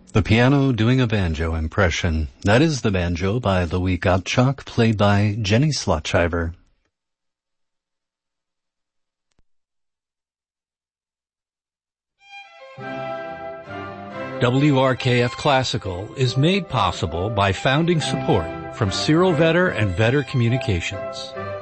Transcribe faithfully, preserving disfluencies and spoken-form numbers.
The piano doing a banjo impression. That is The Banjo by Louis Gottschalk, played by Jenny Slotchiver. W R K F Classical is made possible by founding support from Cyril Vetter and Vetter Communications.